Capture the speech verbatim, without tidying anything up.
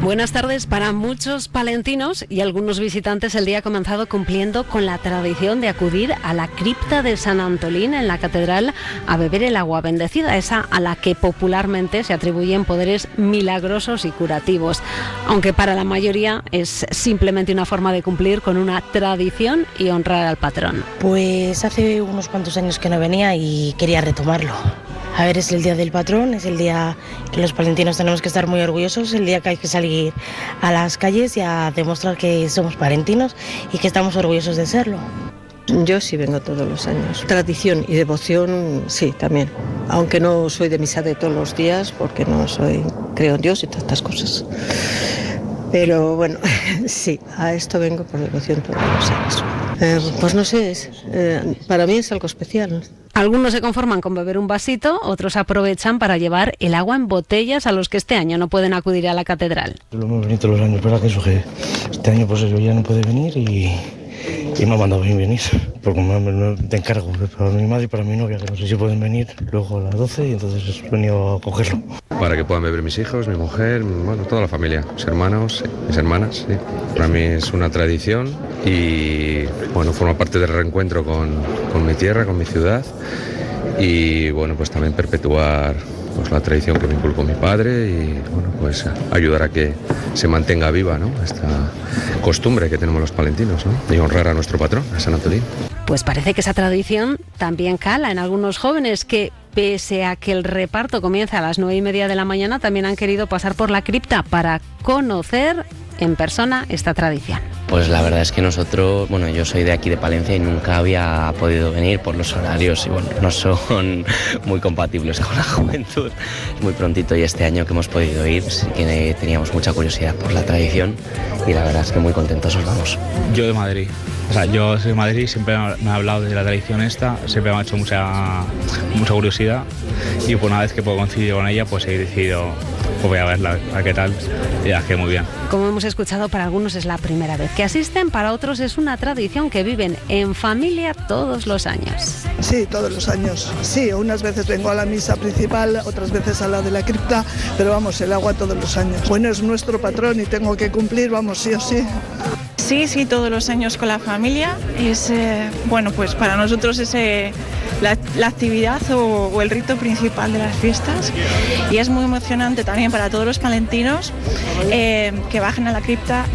Buenas tardes. Para muchos palentinos y algunos visitantes, el día ha comenzado cumpliendo con la tradición de acudir a la cripta de San Antolín en la catedral a beber el agua bendecida, esa a la que popularmente se atribuyen poderes milagrosos y curativos, aunque para la mayoría es simplemente una forma de cumplir con una tradición y honrar al patrón. Pues hace unos cuantos años que no venía y quería retomarlo. A ver, es el día del patrón, es el día que los palentinos tenemos que estar muy orgullosos, el día que hay que salir a las calles y a demostrar que somos palentinos y que estamos orgullosos de serlo. Yo sí vengo todos los años. Tradición y devoción, sí, también. Aunque no soy de misa de todos los días, porque no soy, creo en Dios y todas estas cosas. Pero bueno, sí, a esto vengo por devoción todos los años. Eh, pues no sé, es, eh, para mí es algo especial. Algunos se conforman con beber un vasito, otros aprovechan para llevar el agua en botellas a los que este año no pueden acudir a la catedral. Lo hemos venido todos los años, pero que eso que este año pues yo ya no puede venir y, y me ha mandado a mí venir, porque me, me, te encargo para mi madre y para mi novia, que no sé si pueden venir luego a las doce y entonces he venido a cogerlo. Para que puedan beber mis hijos, mi mujer, bueno, toda la familia, mis hermanos, mis hermanas, sí. Para mí es una tradición y bueno, forma parte del reencuentro con, con mi tierra, con mi ciudad y bueno, pues también perpetuar pues, la tradición que me inculcó mi padre y bueno, pues ayudar a que se mantenga viva, ¿no?, esta costumbre que tenemos los palentinos, ¿no?, y honrar a nuestro patrón, a San Antolín. Pues parece que esa tradición también cala en algunos jóvenes que, pese a que el reparto comienza a las nueve y media de la mañana, también han querido pasar por la cripta para conocer en persona esta tradición. Pues la verdad es que nosotros, bueno, yo soy de aquí de Palencia y nunca había podido venir por los horarios y bueno, no son muy compatibles con la juventud. Muy prontito y este año que hemos podido ir, sí que teníamos mucha curiosidad por la tradición y la verdad es que muy contentos os vamos. Yo de Madrid. O sea, yo soy de Madrid, siempre me ha hablado de la tradición esta, siempre me ha hecho mucha, mucha curiosidad y pues una vez que puedo coincidir con ella, pues he decidido, pues voy a verla, a qué tal, y ya que muy bien. Como hemos escuchado, para algunos es la primera vez que asisten, para otros es una tradición que viven en familia todos los años. Sí, todos los años. Sí, unas veces vengo a la misa principal, otras veces a la de la cripta, pero vamos, el agua todos los años. Bueno, es nuestro patrón y tengo que cumplir, vamos, sí o sí. Sí, sí, todos los años con la familia. Es, eh, bueno, pues para nosotros es eh, la, la actividad o, o el rito principal de las fiestas y es muy emocionante también para todos los palentinos eh, que bajen a la cripta